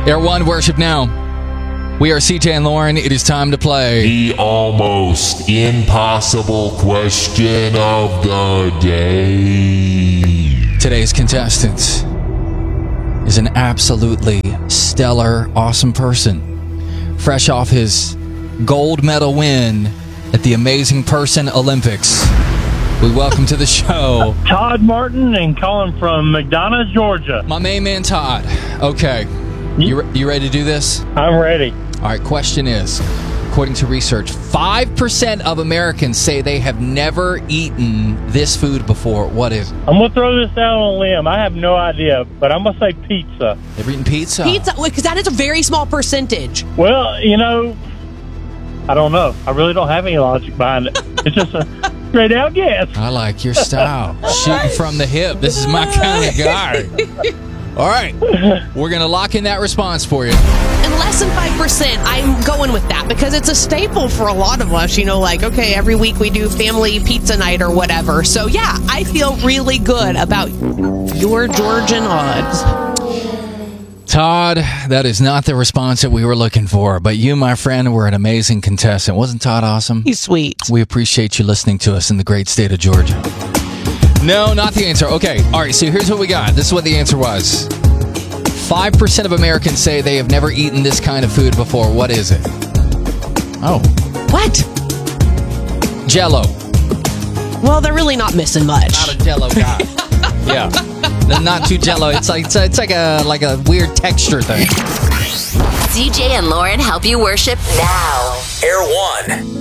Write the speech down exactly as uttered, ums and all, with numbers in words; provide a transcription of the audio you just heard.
Air One, worship now. We are C J and Lauren. It is time to play the almost impossible question of the day. Today's contestant is an absolutely stellar, awesome person. Fresh off his gold medal win at the Amazing Person Olympics. We welcome to the show Todd Martin and calling from McDonough, Georgia. my main man Todd. Okay, you, you ready to do this? I'm ready. All right, question is, according to research, five percent of Americans say they have never eaten this food before. What is it? I'm going to throw this out on a limb. I have no idea, but I'm going to say pizza. Never eaten pizza? Pizza, because that is a very small percentage. Well, you know, I don't know. I really don't have any logic behind it. It's just a straight out guess. I like your style. Shooting from the hip. This is my kind of guy. All right, we're going to lock in that response for you. And less than five percent, I'm going with that because it's a staple for a lot of us. You know, like, okay, every week we do family pizza night or whatever. So, yeah, I feel really good about your Georgian odds. Todd, that is not the response that we were looking for, but you, my friend, were an amazing contestant. Wasn't Todd awesome? He's sweet. We appreciate you listening to us in the great state of Georgia. No, not the answer. Okay, all right, so here's what we got. This is what the answer was. five percent of Americans say they have never eaten this kind of food before. What is it? Oh. What? Jell-O. Well, they're really not missing much. Not a Jell-O guy. Yeah. They're not too Jell-O. It's like it's, a, it's like a like a weird texture thing. C J and Lauren help you worship now. Air One.